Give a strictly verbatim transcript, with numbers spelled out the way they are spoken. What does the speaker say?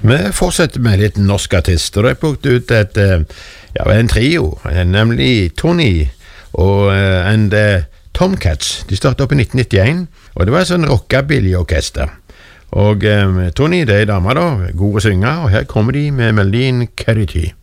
Vi fortsetter med litt norsk artist, og det er plukket ut et, ja, en trio, nemlig Tony og uh, and uh, Tomcats. De startet opp i nitten nittien, og det var et sånn rockabilly-orkester. Og um, Tony, det er dama da, gode synger, og her kommer de med melodien Carity.